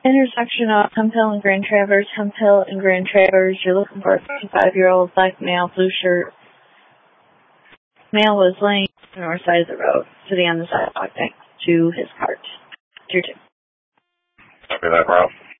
Intersection of Hemphill and Grand Traverse. Hemphill and Grand Traverse. You're looking for a 55-year-old black male, blue shirt. Male was laying on the north side of the road, sitting on the sidewalk next to his cart. Your turn. Copy that, bro.